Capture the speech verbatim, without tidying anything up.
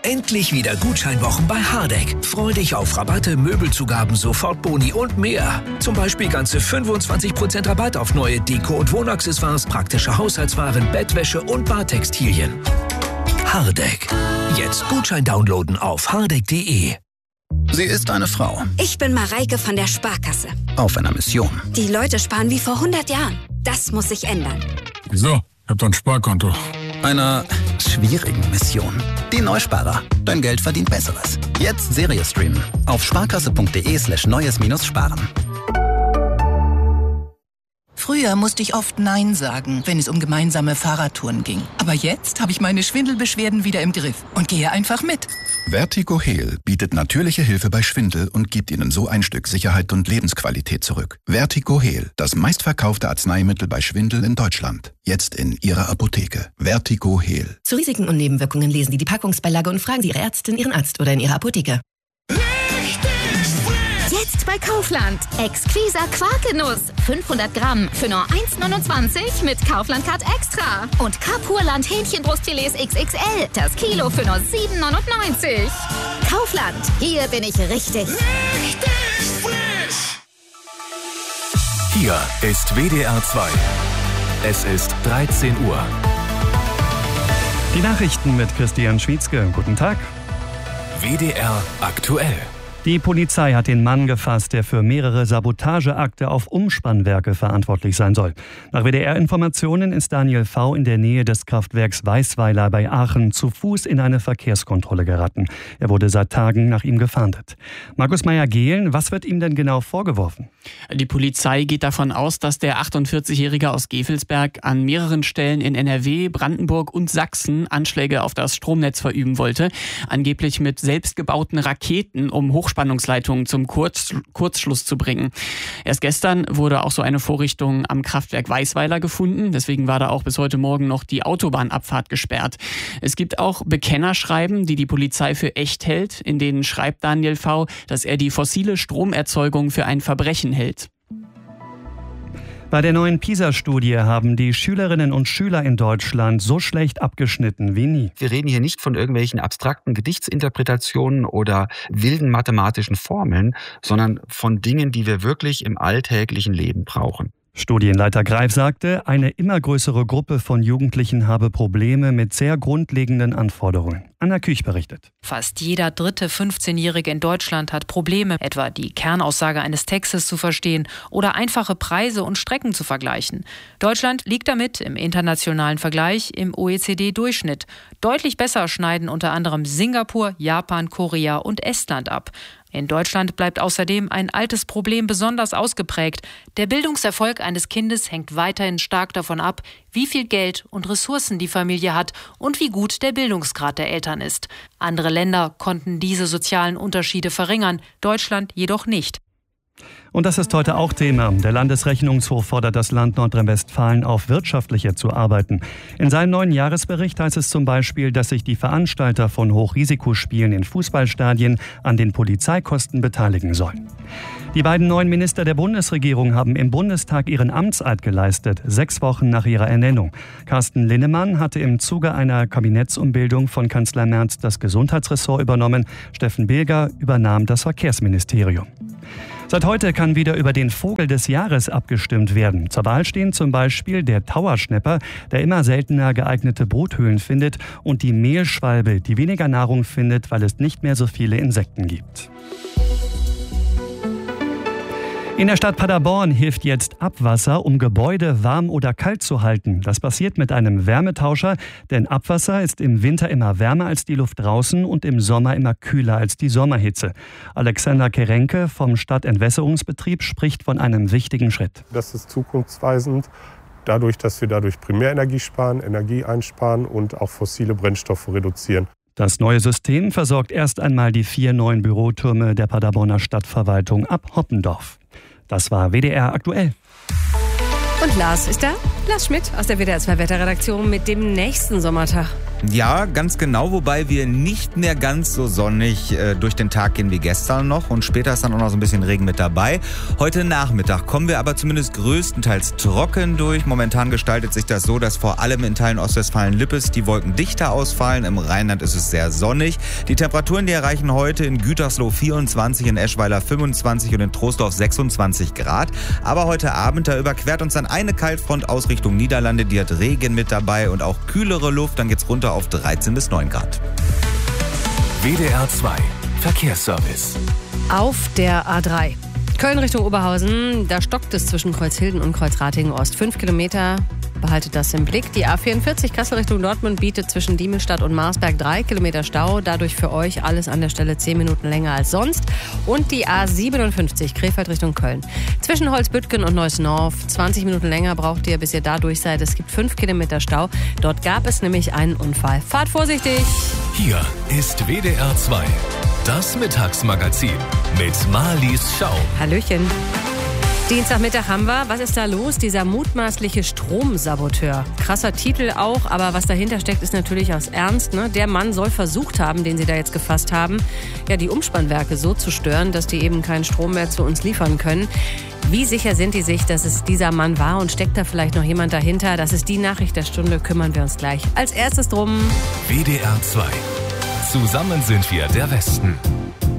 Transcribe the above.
Endlich wieder Gutscheinwochen bei Hardegg. Freu dich auf Rabatte, Möbelzugaben, Sofortboni und mehr. Zum Beispiel ganze fünfundzwanzig Prozent Rabatt auf neue Deko- und Wohnaccessoires, praktische Haushaltswaren, Bettwäsche und Badtextilien. Hardegg. Jetzt Gutschein downloaden auf hardegg punkt de. Sie ist eine Frau. Ich bin Mareike von der Sparkasse. Auf einer Mission. Die Leute sparen wie vor hundert Jahren. Das muss sich ändern. Wieso? Ich hab doch ein Sparkonto. Einer schwierigen Mission. Die Neusparer. Dein Geld verdient Besseres. Jetzt Serie streamen. Auf sparkasse.de slash neues minus sparen. Früher musste ich oft Nein sagen, wenn es um gemeinsame Fahrradtouren ging. Aber jetzt habe ich meine Schwindelbeschwerden wieder im Griff und gehe einfach mit. Vertigo-Heal bietet natürliche Hilfe bei Schwindel und gibt Ihnen so ein Stück Sicherheit und Lebensqualität zurück. Vertigo-Heal, das meistverkaufte Arzneimittel bei Schwindel in Deutschland. Jetzt in Ihrer Apotheke. Vertigo-Heal. Zu Risiken und Nebenwirkungen lesen Sie die Packungsbeilage und fragen Sie Ihre Ärztin, Ihren Arzt oder in Ihrer Apotheke. Jetzt bei Kaufland. Exquiser Quarkgenuss. fünfhundert Gramm für nur eins neunundzwanzig mit Kaufland-Card Extra. Und Kapurland Hähnchenbrustfilets X X L. Das Kilo für nur sieben neunundneunzig. Kaufland. Hier bin ich richtig. Richtig frisch. Hier ist W D R zwei. Es ist dreizehn Uhr. Die Nachrichten mit Christian Schwietzke. Guten Tag. W D R aktuell. Die Polizei hat den Mann gefasst, der für mehrere Sabotageakte auf Umspannwerke verantwortlich sein soll. Nach W D R-Informationen ist Daniel V. in der Nähe des Kraftwerks Weißweiler bei Aachen zu Fuß in eine Verkehrskontrolle geraten. Er wurde seit Tagen nach ihm gefahndet. Markus Meyer-Gehlen, was wird ihm denn genau vorgeworfen? Die Polizei geht davon aus, dass der achtundvierzigjährige aus Gevelsberg an mehreren Stellen in N R W, Brandenburg und Sachsen Anschläge auf das Stromnetz verüben wollte. Angeblich mit selbstgebauten Raketen, um Hochspannungsleitungen Spannungsleitungen zum Kurz, Kurzschluss zu bringen. Erst gestern wurde auch so eine Vorrichtung am Kraftwerk Weißweiler gefunden. Deswegen war da auch bis heute Morgen noch die Autobahnabfahrt gesperrt. Es gibt auch Bekennerschreiben, die die Polizei für echt hält. In denen schreibt Daniel V., dass er die fossile Stromerzeugung für ein Verbrechen hält. Bei der neuen PISA-Studie haben die Schülerinnen und Schüler in Deutschland so schlecht abgeschnitten wie nie. Wir reden hier nicht von irgendwelchen abstrakten Gedichtsinterpretationen oder wilden mathematischen Formeln, sondern von Dingen, die wir wirklich im alltäglichen Leben brauchen. Studienleiter Greif sagte, eine immer größere Gruppe von Jugendlichen habe Probleme mit sehr grundlegenden Anforderungen. Anna Küch berichtet. Fast jeder dritte fünfzehnjährige in Deutschland hat Probleme, etwa die Kernaussage eines Textes zu verstehen oder einfache Preise und Strecken zu vergleichen. Deutschland liegt damit im internationalen Vergleich im O E C D-Durchschnitt. Deutlich besser schneiden unter anderem Singapur, Japan, Korea und Estland ab. In Deutschland bleibt außerdem ein altes Problem besonders ausgeprägt. Der Bildungserfolg eines Kindes hängt weiterhin stark davon ab, wie viel Geld und Ressourcen die Familie hat und wie gut der Bildungsgrad der Eltern ist. Andere Länder konnten diese sozialen Unterschiede verringern, Deutschland jedoch nicht. Und das ist heute auch Thema. Der Landesrechnungshof fordert das Land Nordrhein-Westfalen auf, wirtschaftlicher zu arbeiten. In seinem neuen Jahresbericht heißt es zum Beispiel, dass sich die Veranstalter von Hochrisikospielen in Fußballstadien an den Polizeikosten beteiligen sollen. Die beiden neuen Minister der Bundesregierung haben im Bundestag ihren Amtseid geleistet, sechs Wochen nach ihrer Ernennung. Carsten Linnemann hatte im Zuge einer Kabinettsumbildung von Kanzler Merz das Gesundheitsressort übernommen. Steffen Bilger übernahm das Verkehrsministerium. Seit heute kann wieder über den Vogel des Jahres abgestimmt werden. Zur Wahl stehen zum Beispiel der Tauerschnepper, der immer seltener geeignete Bruthöhlen findet, und die Mehlschwalbe, die weniger Nahrung findet, weil es nicht mehr so viele Insekten gibt. In der Stadt Paderborn hilft jetzt Abwasser, um Gebäude warm oder kalt zu halten. Das passiert mit einem Wärmetauscher, denn Abwasser ist im Winter immer wärmer als die Luft draußen und im Sommer immer kühler als die Sommerhitze. Alexander Kerenke vom Stadtentwässerungsbetrieb spricht von einem wichtigen Schritt. Das ist zukunftsweisend, dadurch, dass wir dadurch Primärenergie sparen, Energie einsparen und auch fossile Brennstoffe reduzieren. Das neue System versorgt erst einmal die vier neuen Bürotürme der Paderborner Stadtverwaltung ab Hoppendorf. Das war W D R aktuell. Und Lars ist da? Lars Schmidt aus der W D R zwei Wetterredaktion mit dem nächsten Sommertag. Ja, ganz genau, wobei wir nicht mehr ganz so sonnig äh, durch den Tag gehen wie gestern noch und später ist dann auch noch so ein bisschen Regen mit dabei. Heute Nachmittag kommen wir aber zumindest größtenteils trocken durch. Momentan gestaltet sich das so, dass vor allem in Teilen Ostwestfalen-Lippes die Wolken dichter ausfallen. Im Rheinland ist es sehr sonnig. Die Temperaturen, die erreichen heute in Gütersloh vierundzwanzig, in Eschweiler fünfundzwanzig und in Troisdorf sechsundzwanzig Grad. Aber heute Abend, da überquert uns dann eine Kaltfront aus Richtung Niederlande. Die hat Regen mit dabei und auch kühlere Luft. Dann geht's runter auf dreizehn bis neun Grad. W D R zwei Verkehrsservice. Auf der A drei. Köln Richtung Oberhausen, da stockt es zwischen Kreuzhilden und Kreuzratingen Ost. Fünf Kilometer, behaltet das im Blick. Die A vierundvierzig Kassel Richtung Dortmund bietet zwischen Diemelstadt und Marsberg drei Kilometer Stau. Dadurch für euch alles an der Stelle zehn Minuten länger als sonst. Und die A siebenundfünfzig Krefeld Richtung Köln. Zwischen Holzbüttgen und Neuss-Norf zwanzig Minuten länger braucht ihr, bis ihr da durch seid. Es gibt fünf Kilometer Stau. Dort gab es nämlich einen Unfall. Fahrt vorsichtig! Hier ist W D R zwei. Das Mittagsmagazin mit Marlies Schau. Hallöchen. Dienstagmittag haben wir. Was ist da los? Dieser mutmaßliche Stromsaboteur. Krasser Titel auch, aber was dahinter steckt, ist natürlich aus Ernst. Ne? Der Mann soll versucht haben, den sie da jetzt gefasst haben, ja, die Umspannwerke so zu stören, dass die eben keinen Strom mehr zu uns liefern können. Wie sicher sind die sich, dass es dieser Mann war und steckt da vielleicht noch jemand dahinter? Das ist die Nachricht der Stunde, kümmern wir uns gleich als erstes drum. W D R zwei. Zusammen sind wir der Westen.